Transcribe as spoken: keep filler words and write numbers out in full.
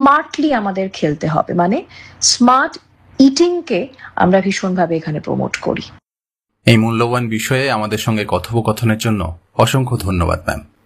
Smartly আমাদের খেলতে হবে, মানে স্মার্ট ইটিংকে আমরা ভীষণভাবে এখানে প্রমোট করি। এই মূল্যবান বিষয়ে আমাদের সঙ্গে কথোপকথনের জন্য অসংখ্য ধন্যবাদ ম্যাম।